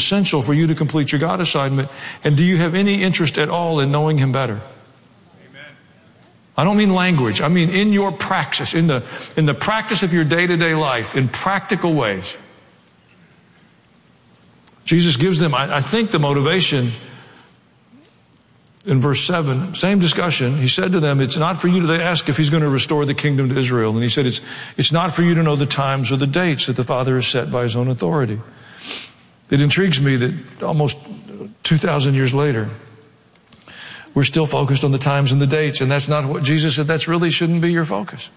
essential for you to complete your God assignment? And do you have any interest at all in knowing Him better? I don't mean language. I mean in your praxis, in the practice of your day-to-day life, in practical ways. Jesus gives them, I think, the motivation in verse 7. Same discussion. He said to them, it's not for you to, they ask if He's going to restore the kingdom to Israel. And He said, it's not for you to know the times or the dates that the Father has set by His own authority. It intrigues me that almost 2,000 years later, we're still focused on the times and the dates, and that's not what Jesus said. That's really shouldn't be your focus.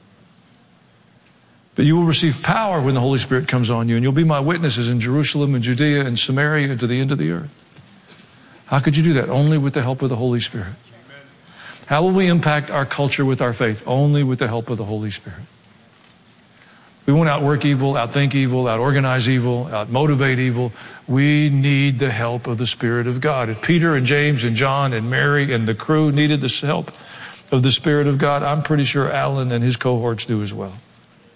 But you will receive power when the Holy Spirit comes on you, and you'll be my witnesses in Jerusalem and Judea and Samaria and to the end of the earth. How could you do that? Only with the help of the Holy Spirit. How will we impact our culture with our faith? Only with the help of the Holy Spirit. We won't outwork evil, outthink evil, outorganize evil, outmotivate evil. We need the help of the Spirit of God. If Peter and James and John and Mary and the crew needed the help of the Spirit of God, I'm pretty sure Alan and his cohorts do as well.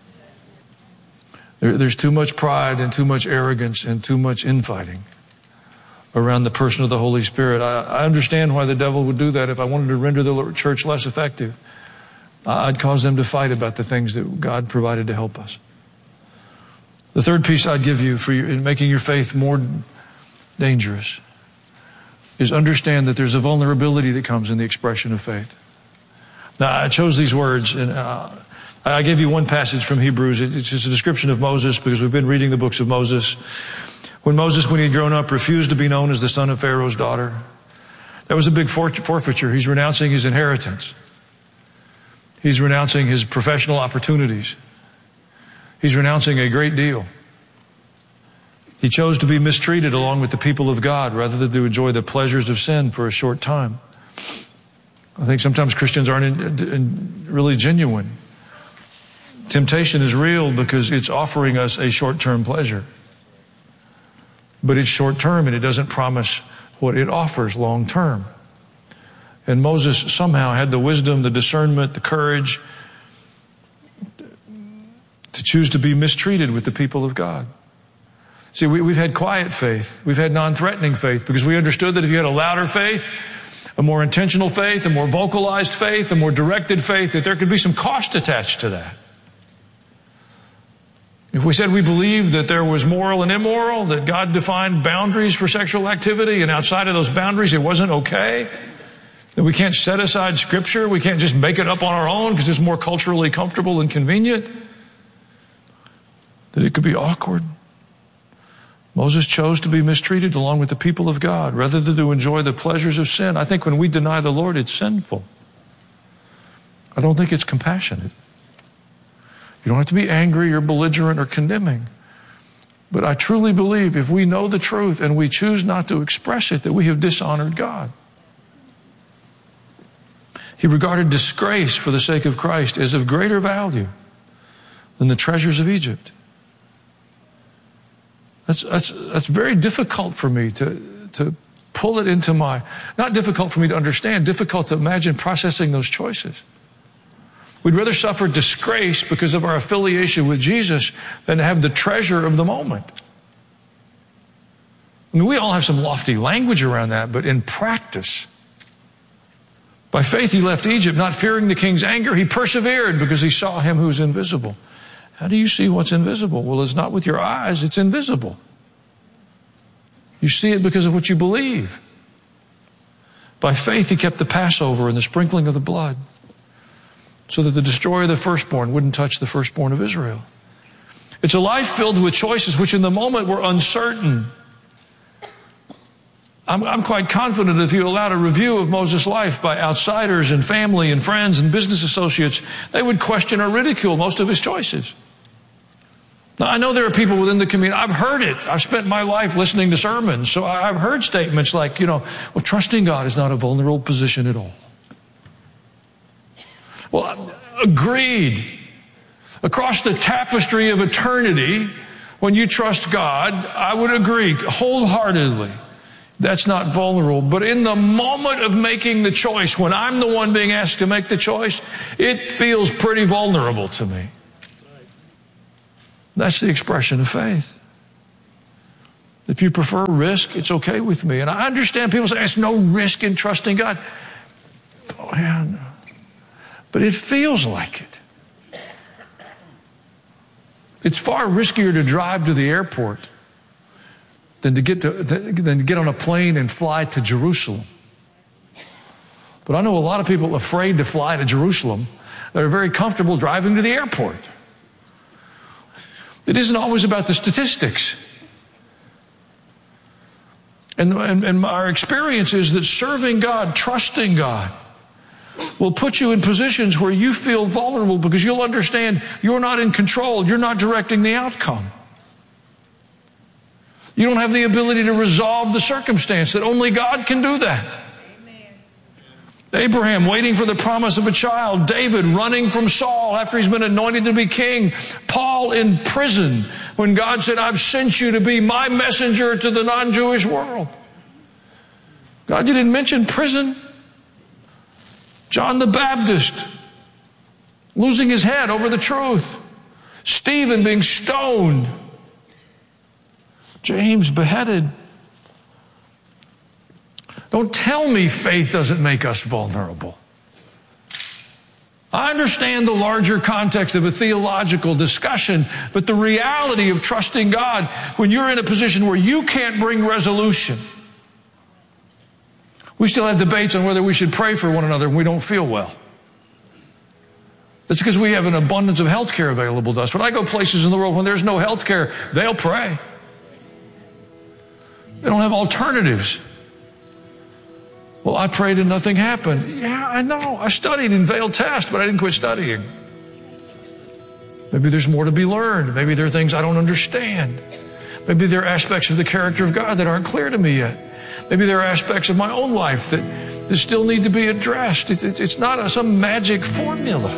There's too much pride and too much arrogance and too much infighting around the person of the Holy Spirit. I understand why the devil would do that. If I wanted to render the church less effective, I'd cause them to fight about the things that God provided to help us. The third piece I'd give you in making your faith more dangerous is understand that there's a vulnerability that comes in the expression of faith. Now, I chose these words, and I gave you one passage from Hebrews. It's just a description of Moses because we've been reading the books of Moses. When Moses, when he had grown up, refused to be known as the son of Pharaoh's daughter, that was a big forfeiture. He's renouncing his inheritance. He's renouncing his professional opportunities. He's renouncing a great deal. He chose to be mistreated along with the people of God rather than to enjoy the pleasures of sin for a short time. I think sometimes Christians aren't really genuine. Temptation is real because it's offering us a short-term pleasure. But it's short-term and it doesn't promise what it offers long-term. And Moses somehow had the wisdom, the discernment, the courage to choose to be mistreated with the people of God. See, we've had quiet faith. We've had non-threatening faith because we understood that if you had a louder faith, a more intentional faith, a more vocalized faith, a more directed faith, that there could be some cost attached to that. If we said we believed that there was moral and immoral, that God defined boundaries for sexual activity, and outside of those boundaries it wasn't okay, that we can't set aside Scripture, we can't just make it up on our own because it's more culturally comfortable and convenient, that it could be awkward. Moses chose to be mistreated along with the people of God rather than to enjoy the pleasures of sin. I think when we deny the Lord, it's sinful. I don't think it's compassionate. You don't have to be angry or belligerent or condemning. But I truly believe if we know the truth and we choose not to express it, that we have dishonored God. He regarded disgrace for the sake of Christ as of greater value than the treasures of Egypt. That's very difficult for me to pull it into my, not difficult for me to understand, difficult to imagine processing those choices. We'd rather suffer disgrace because of our affiliation with Jesus than to have the treasure of the moment. I mean, we all have some lofty language around that, but in practice, by faith he left Egypt, not fearing the king's anger. He persevered because he saw him who's invisible. How do you see what's invisible? Well, it's not with your eyes, it's invisible. You see it because of what you believe. By faith he kept the Passover and the sprinkling of the blood, so that the destroyer of the firstborn wouldn't touch the firstborn of Israel. It's a life filled with choices which in the moment were uncertain. I'm quite confident if you allowed a review of Moses' life by outsiders and family and friends and business associates, they would question or ridicule most of his choices. Now, I know there are people within the community, I've heard it. I've spent my life listening to sermons, so I've heard statements like, well, trusting God is not a vulnerable position at all. Well, agreed. Across the tapestry of eternity, when you trust God, I would agree wholeheartedly. That's not vulnerable. But in the moment of making the choice, when I'm the one being asked to make the choice, it feels pretty vulnerable to me. That's the expression of faith. If you prefer risk, it's okay with me. And I understand people say, there's no risk in trusting God. Oh, yeah, no. But it feels like it. It's far riskier to drive to the airport than to get on a plane and fly to Jerusalem. But I know a lot of people afraid to fly to Jerusalem that are very comfortable driving to the airport. It isn't always about the statistics. And our experience is that serving God, trusting God, will put you in positions where you feel vulnerable because you'll understand you're not in control. You're not directing the outcome. You don't have the ability to resolve the circumstance, that only God can do that. Amen. Abraham waiting for the promise of a child. David running from Saul after he's been anointed to be king. Paul in prison when God said, I've sent you to be my messenger to the non-Jewish world. God, you didn't mention prison. John the Baptist losing his head over the truth. Stephen being stoned. James beheaded. Don't tell me faith doesn't make us vulnerable. I understand the larger context of a theological discussion, but the reality of trusting God when you're in a position where you can't bring resolution. We still have debates on whether we should pray for one another when we don't feel well. It's because we have an abundance of health care available to us. When I go places in the world when there's no health care, they'll pray. They don't have alternatives. Well, I prayed and nothing happened. Yeah, I know. I studied in Vail Test, but I didn't quit studying. Maybe there's more to be learned. Maybe there are things I don't understand. Maybe there are aspects of the character of God that aren't clear to me yet. Maybe there are aspects of my own life that still need to be addressed. It's not some magic formula.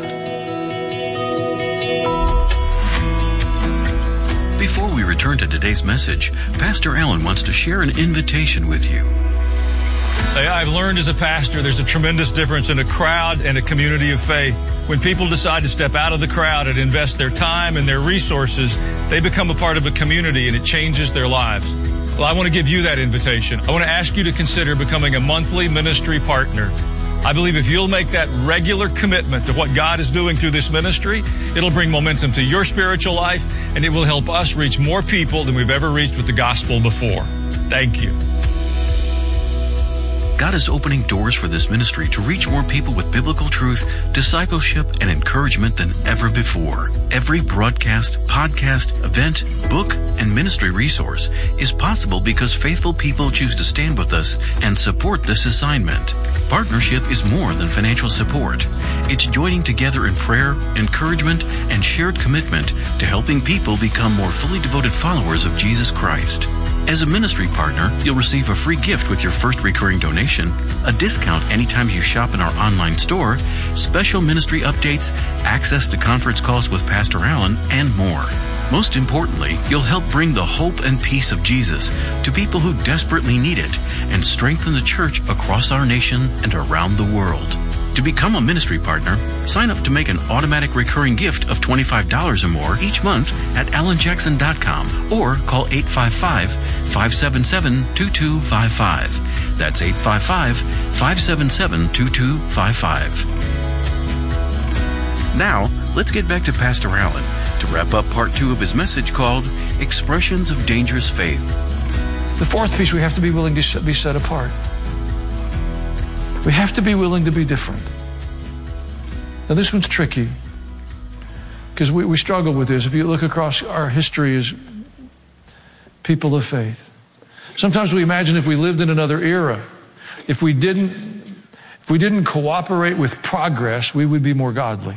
Before we return to today's message, Pastor Allen wants to share an invitation with you. I've learned as a pastor there's a tremendous difference in a crowd and a community of faith. When people decide to step out of the crowd and invest their time and their resources, they become a part of a community and it changes their lives. Well, I want to give you that invitation. I want to ask you to consider becoming a monthly ministry partner. I believe if you'll make that regular commitment to what God is doing through this ministry, it'll bring momentum to your spiritual life, and it will help us reach more people than we've ever reached with the gospel before. Thank you. God is opening doors for this ministry to reach more people with biblical truth, discipleship, and encouragement than ever before. Every broadcast, podcast, event, book, and ministry resource is possible because faithful people choose to stand with us and support this assignment. Partnership is more than financial support. It's joining together in prayer, encouragement, and shared commitment to helping people become more fully devoted followers of Jesus Christ. As a ministry partner, you'll receive a free gift with your first recurring donation, a discount anytime you shop in our online store, special ministry updates, access to conference calls with Pastor Allen, and more. Most importantly, you'll help bring the hope and peace of Jesus to people who desperately need it and strengthen the church across our nation and around the world. To become a ministry partner, sign up to make an automatic recurring gift of $25 or more each month at allenjackson.com or call 855-577-2255. That's 855-577-2255. Now, let's get back to Pastor Allen to wrap up part 2 of his message called Expressions of Dangerous Faith. The fourth piece, we have to be willing to be set apart. We have to be willing to be different. Now, this one's tricky because we struggle with this. If you look across our history as people of faith, sometimes we imagine if we lived in another era, if we didn't cooperate with progress, we would be more godly.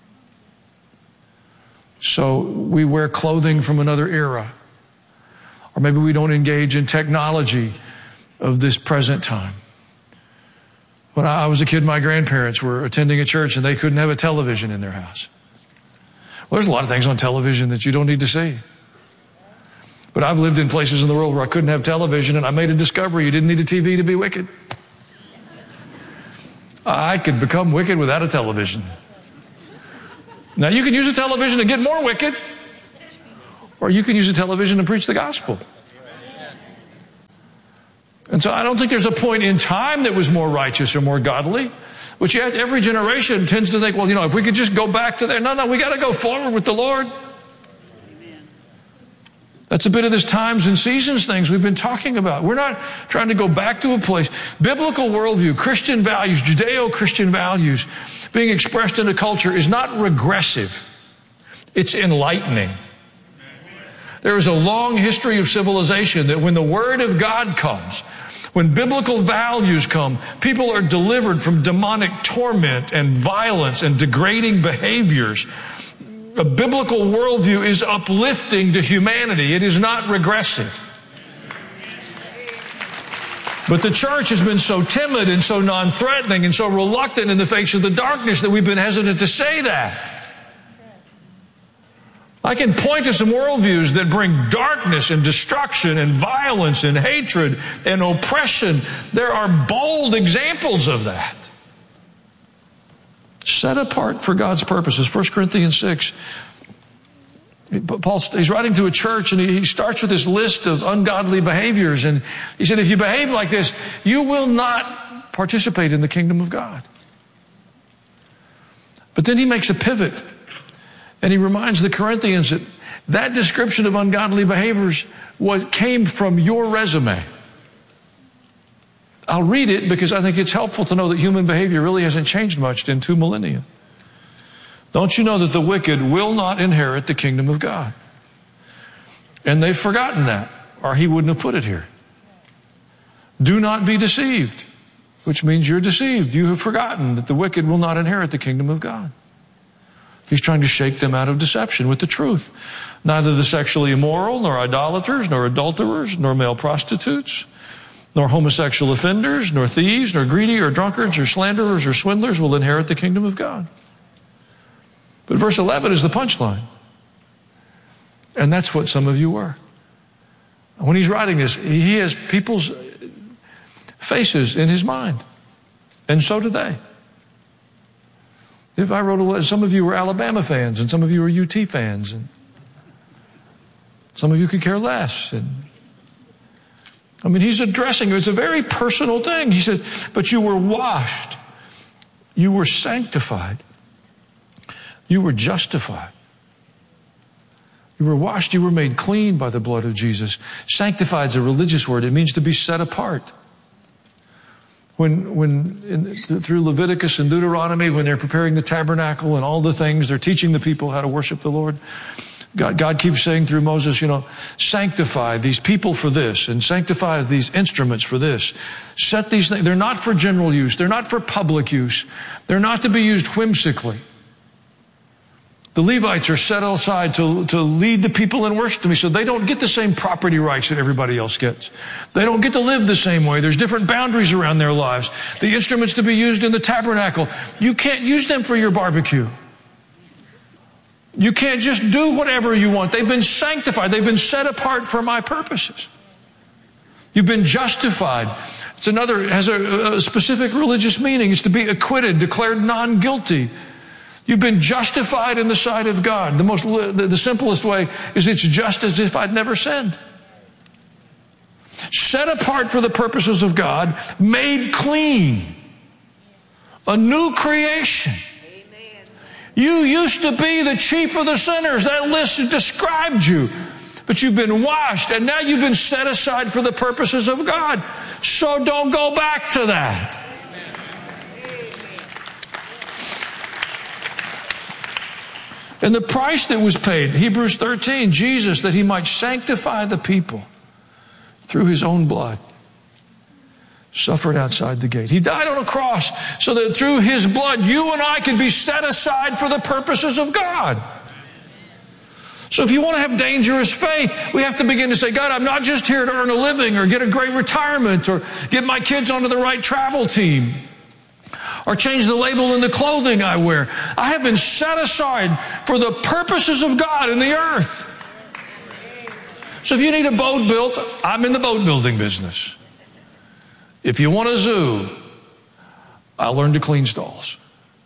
So we wear clothing from another era, or maybe we don't engage in technology of this present time. When I was a kid, my grandparents were attending a church and they couldn't have a television in their house. Well, there's a lot of things on television that you don't need to see. But I've lived in places in the world where I couldn't have television, and I made a discovery. You didn't need a TV to be wicked. I could become wicked without a television. Now, you can use a television to get more wicked, or you can use a television to preach the gospel. And so I don't think there's a point in time that was more righteous or more godly. But yet every generation tends to think, well, if we could just go back to there. No, we got to go forward with the Lord. That's a bit of this times and seasons things we've been talking about. We're not trying to go back to a place. Biblical worldview, Christian values, Judeo-Christian values being expressed in a culture is not regressive. It's enlightening. There is a long history of civilization that when the Word of God comes, when biblical values come, people are delivered from demonic torment and violence and degrading behaviors. A biblical worldview is uplifting to humanity. It is not regressive. But the church has been so timid and so non-threatening and so reluctant in the face of the darkness that we've been hesitant to say that. I can point to some worldviews that bring darkness and destruction and violence and hatred and oppression. There are bold examples of that. Set apart for God's purposes. 1 Corinthians 6. He's writing to a church and he starts with this list of ungodly behaviors. And he said, if you behave like this, you will not participate in the kingdom of God. But then he makes a pivot. And he reminds the Corinthians that that description of ungodly behaviors came from your resume. I'll read it because I think it's helpful to know that human behavior really hasn't changed much in 2 millennia. Don't you know that the wicked will not inherit the kingdom of God? And they've forgotten that, or he wouldn't have put it here. Do not be deceived, which means you're deceived. You have forgotten that the wicked will not inherit the kingdom of God. He's trying to shake them out of deception with the truth. Neither the sexually immoral, nor idolaters, nor adulterers, nor male prostitutes, nor homosexual offenders, nor thieves, nor greedy, or drunkards, or slanderers, or swindlers will inherit the kingdom of God. But verse 11 is the punchline. And that's what some of you were. When he's writing this, he has people's faces in his mind. And so do they. If I wrote a letter, some of you were Alabama fans, and some of you were UT fans, and some of you could care less. He's addressing, it's a very personal thing. He says, but you were washed, you were sanctified, you were justified. You were washed, you were made clean by the blood of Jesus. Sanctified is a religious word. It means to be set apart. Through Leviticus and Deuteronomy, when they're preparing the tabernacle and all the things, they're teaching the people how to worship the Lord. God keeps saying through Moses, sanctify these people for this and sanctify these instruments for this. Set these things. They're not for general use. They're not for public use. They're not to be used whimsically. The Levites are set aside to lead the people in worship to me, so they don't get the same property rights that everybody else gets. They don't get to live the same way. There's different boundaries around their lives. The instruments to be used in the tabernacle, you can't use them for your barbecue. You can't just do whatever you want. They've been sanctified. They've been set apart for my purposes. You've been justified. It has a specific religious meaning. It's to be acquitted, declared non-guilty. You've been justified in the sight of God. The simplest way is it's just as if I'd never sinned. Set apart for the purposes of God, made clean. A new creation. Amen. You used to be the chief of the sinners. That list described you. But you've been washed, and now you've been set aside for the purposes of God. So don't go back to that. And the price that was paid, Hebrews 13, Jesus, that he might sanctify the people through his own blood, suffered outside the gate. He died on a cross so that through his blood, you and I could be set aside for the purposes of God. So if you want to have dangerous faith, we have to begin to say, God, I'm not just here to earn a living or get a great retirement or get my kids onto the right travel team, or change the label in the clothing I wear. I have been set aside for the purposes of God in the earth. So if you need a boat built, I'm in the boat building business. If you want a zoo, I'll learn to clean stalls.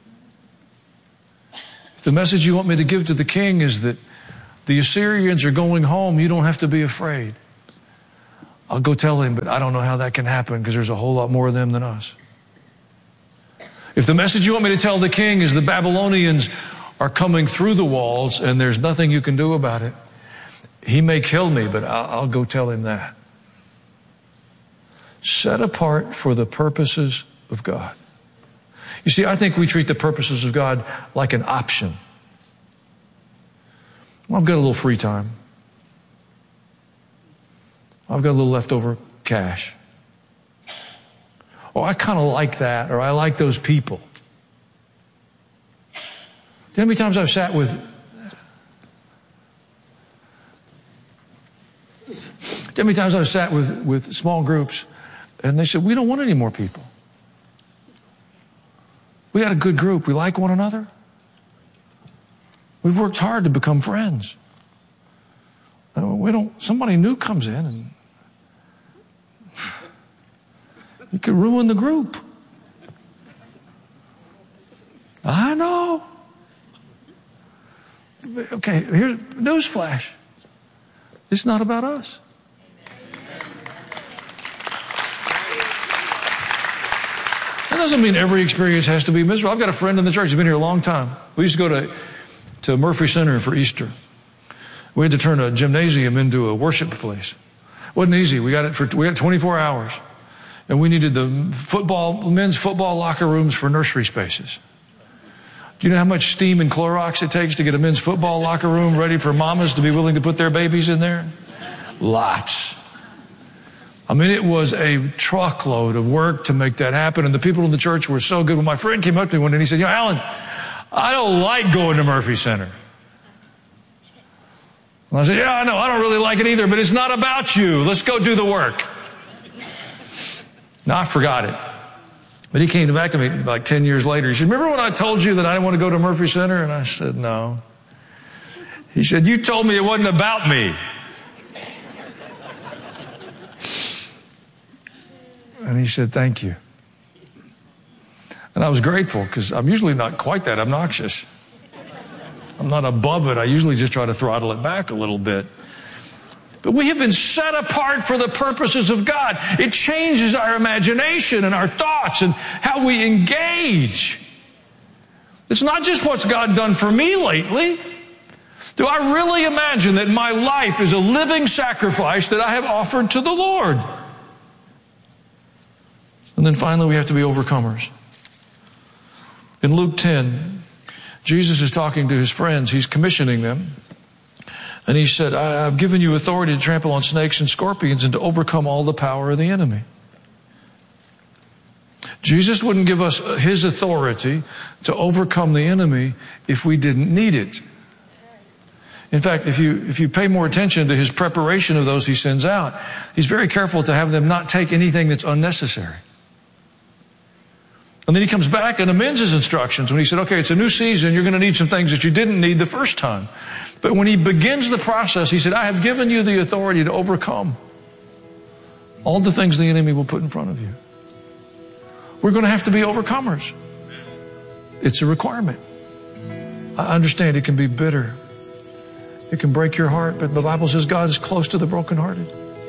If the message you want me to give to the king is that the Assyrians are going home, you don't have to be afraid. I'll go tell him, but I don't know how that can happen because there's a whole lot more of them than us. If the message you want me to tell the king is the Babylonians are coming through the walls and there's nothing you can do about it, he may kill me, but I'll go tell him that. Set apart for the purposes of God. You see, I think we treat the purposes of God like an option. Well, I've got a little free time. I've got a little leftover cash. Oh, I kind of like that, or I like those people. Do you know how many times I've sat with... Do you know how many times I've sat with small groups, and they said, we don't want any more people. We got a good group. We like one another. We've worked hard to become friends. Somebody new comes in and you could ruin the group. I know. Okay, here's newsflash. It's not about us. That doesn't mean every experience has to be miserable. I've got a friend in the church who's been here a long time. We used to go to Murphy Center for Easter. We had to turn a gymnasium into a worship place. It wasn't easy. We got 24 hours. And we needed the men's football locker rooms for nursery spaces. Do you know how much steam and Clorox it takes to get a men's football locker room ready for mamas to be willing to put their babies in there? Lots. I mean, it was a truckload of work to make that happen. And the people in the church were so good. When my friend came up to me one day and he said, Alan, I don't like going to Murphy Center. And I said, yeah, I know. I don't really like it either, but it's not about you. Let's go do the work. No, I forgot it. But he came back to me like 10 years later. He said, remember when I told you that I didn't want to go to Murphy Center? And I said, no. He said, you told me it wasn't about me. And he said, thank you. And I was grateful because I'm usually not quite that obnoxious. I'm not above it. I usually just try to throttle it back a little bit. But we have been set apart for the purposes of God. It changes our imagination and our thoughts and how we engage. It's not just what's God done for me lately. Do I really imagine that my life is a living sacrifice that I have offered to the Lord? And then finally, we have to be overcomers. In Luke 10, Jesus is talking to his friends. He's commissioning them. And he said, I've given you authority to trample on snakes and scorpions and to overcome all the power of the enemy. Jesus wouldn't give us his authority to overcome the enemy if we didn't need it. In fact, if you pay more attention to his preparation of those he sends out, he's very careful to have them not take anything that's unnecessary. And then he comes back and amends his instructions when he said, okay, it's a new season. You're going to need some things that you didn't need the first time. But when he begins the process, he said, I have given you the authority to overcome all the things the enemy will put in front of you. We're going to have to be overcomers. It's a requirement. I understand it can be bitter. It can break your heart, but the Bible says God is close to the brokenhearted.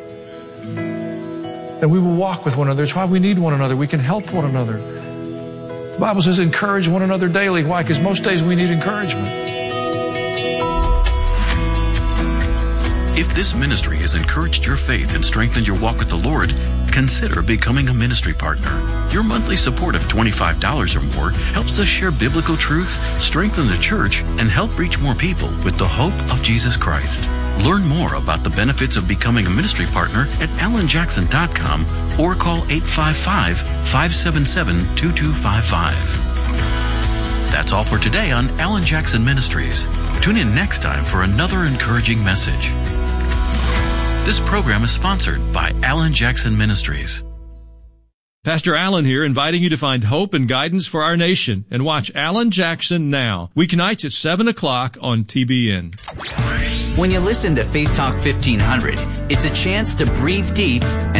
And we will walk with one another. It's why we need one another. We can help one another. The Bible says encourage one another daily. Why? Because most days we need encouragement. If this ministry has encouraged your faith and strengthened your walk with the Lord, consider becoming a ministry partner. Your monthly support of $25 or more helps us share biblical truth, strengthen the church, and help reach more people with the hope of Jesus Christ. Learn more about the benefits of becoming a ministry partner at alanjackson.com or call 855-577-2255. That's all for today on Alan Jackson Ministries. Tune in next time for another encouraging message. This program is sponsored by Alan Jackson Ministries. Pastor Alan here, inviting you to find hope and guidance for our nation and watch Alan Jackson Now, weeknights at 7 o'clock on TBN. When you listen to Faith Talk 1500, it's a chance to breathe deep and